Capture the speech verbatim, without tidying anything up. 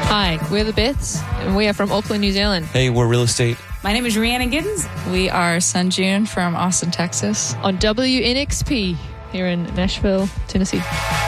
Hi, we're the Bits, and we are from Auckland, New Zealand. Hey, we're Real Estate. My name is Rhiannon Giddens. We are Sunjun from Austin, Texas. On W N X P here in Nashville, Tennessee.